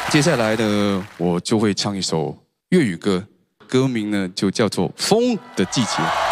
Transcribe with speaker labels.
Speaker 1: 接下来呢，我就会唱一首粤语歌，歌名呢就叫做《风的季节》。